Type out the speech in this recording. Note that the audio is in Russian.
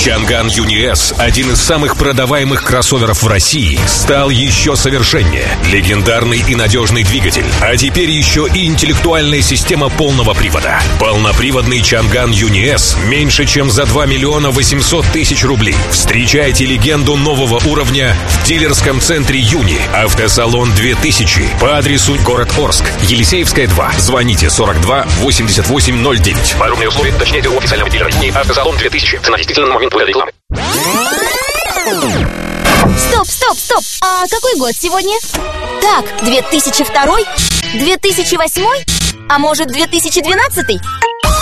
Чанган Юни-S, один из самых продаваемых кроссоверов в России, стал еще совершеннее. Легендарный и надежный двигатель, а теперь еще и интеллектуальная система полного привода. Полноприводный Чанган Юни-S меньше, чем за 2 миллиона 800 тысяч рублей. Встречайте легенду нового уровня в дилерском центре Юни. Автосалон 2000 по адресу город Орск, Елисеевская, 2. Звоните 42 88 09. Подробные условия уточняйте у официального дилера Юни. Автосалон 2000. Цена действительно на момент выхода рекламы. Стоп! А какой год сегодня? Так, 2002? 2008? А может, 2012?